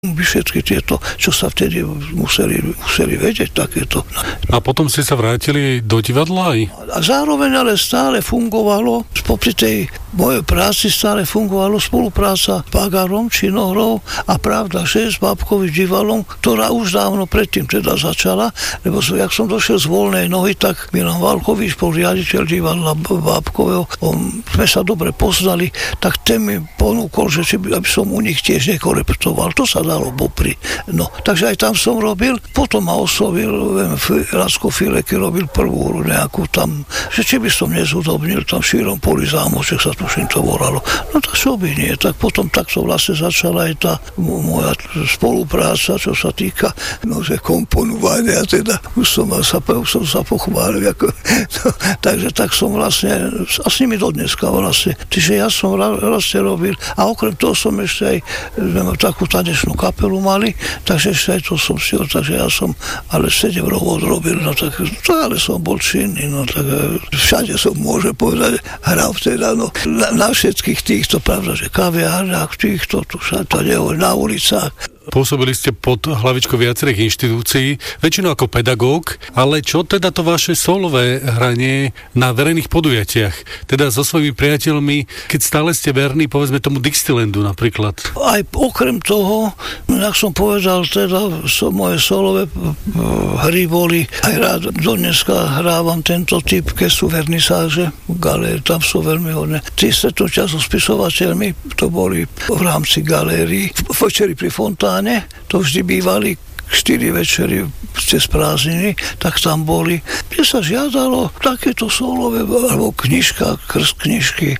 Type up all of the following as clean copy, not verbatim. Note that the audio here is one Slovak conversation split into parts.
Všetky tieto, čo sa vtedy museli vedieť, takéto. A potom ste sa vrátili do divadla aj? A zároveň ale stále fungovalo, popri tej mojej práci stále fungovalo spolupráca s Bagarom, Činohrou a Pravda 6 s Bábkovým divadlom, ktorá už dávno predtým teda začala, lebo jak som došiel z voľnej nohy, tak Milan Valkovič, bol riaditeľ divadla Bábkového, sme sa dobre poznali, tak ten mi ponúkol, že aby som u nich tiež nekorepetoval. To sa dalo popri. No, takže aj tam som robil. Potom ma oslovil Lacko Fileky, robil prvú hru nejakú tam, že či by som nezudobnil tam v Šírom poli zámoček, sa tuším to volalo. No tak čo by nie. Tak potom takto vlastne začala aj tá moja spolupráca, čo sa týka že komponovania, teda už som sa pochválil. Takže tak som vlastne, a s nimi dodneska vlastne. Čiže ja som vlastne robil, a okrem toho som ešte aj takú tanečnú kapelu mali, takže ešte aj to som si, takže ja som ale 7 rokov robil, no tak to ale som bol činný, no tak všade som, môže povedať, hral teda, no na všetkých týchto, pravda, že kaviárniach, týchto, tu sa to na ulicách. Pôsobili ste pod hlavičkou viacerých inštitúcií, väčšinou ako pedagóg, ale čo teda to vaše solové hranie na verejných podujatiach? Teda so svojimi priateľmi, keď stále ste verní, povedzme tomu Dixielandu napríklad. Aj okrem toho, jak som povedal, teda moje solové hry boli, aj rád dodneska hrávam tento typ, keď sú vernisáže, galérie, tam sú veľmi hodné. Tí stretnutia so spisovateľmi, to boli v rámci galérií, večeri pri Fontáne, to vždy bývali 4 večery cez prázdniny, tak tam boli, kde sa žiadalo takéto solové, alebo knižka, krst knižky,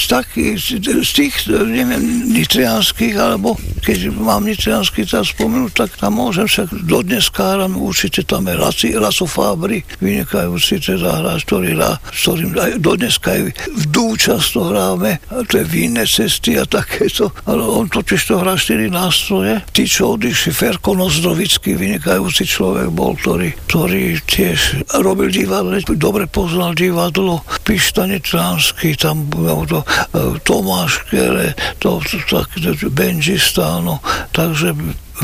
z tých, neviem, nitrianských, alebo keď mám nitriansky teraz spomenúť, tak tam môžem sa dodnes káram, určite tam je Laco Fabri, vynikajúci teda hráč, ktorým aj dodneska aj v dú často hráme, to je Vinné cesty a takéto, ale on totiž to hrá 4 nástroje, tí, čo odišli, Ferko Nozdrovický, vynikajúci človek bol, ktorý tiež robil divadlo, dobre poznal divadlo, Pišta Nitránsky, tam Tomáš Kele, benžista, no, takže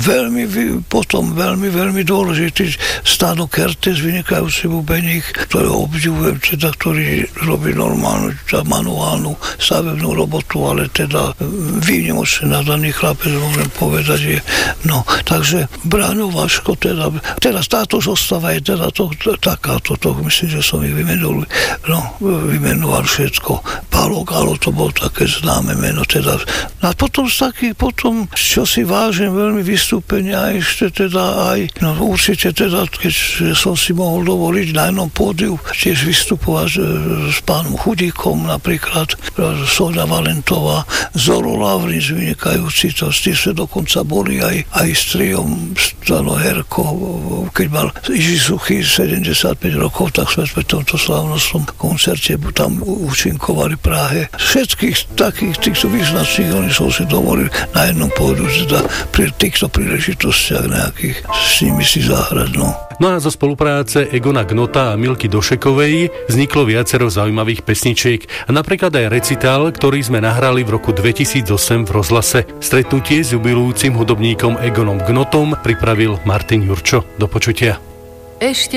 veľmi dôležitý Stano Kertész, vynikajúci bubeník, ktorého obdivujem, teda, ktorý robí normálnu, manuálnu stavebnú robotu, ale teda výnimočne nadaný chlapec, môžem povedať, je. No, takže Braňo Vaško, teda táto zostava je teda takáto, myslím, že som ich vymenoval všetko. Pálo Galo, to bol také známe meno, teda. A potom čo si vážim veľmi vystúpenia ešte teda aj, no určite teda, keď som si mohol dovoliť na jednom pódiu tiež vystupovať s pánom Chudíkom napríklad, Soňa Valentová, Zoro Lavrinc, vynikajúci, to s tým sme dokonca boli aj s triom Stano Herko, keď mal Jiži Suchý 75 rokov, tak sme v tomto slávnostnom koncerte tam účinkovali v Prahe. Všetkých takých týchto význačných oni som si dovolil na jednom pódiu teda pri týchto príležitostiach nejakých s nimi si zahrať, no. No a zo spolupráce Egona Gnota a Milky Došekovej vzniklo viacero zaujímavých pesničiek a napríklad aj recitál, ktorý sme nahrali v roku 2008 v rozhlase. Stretnutie s jubilujúcim hudobníkom Egonom Gnotom pripravil Martin Jurčo. Do počutia. Ešte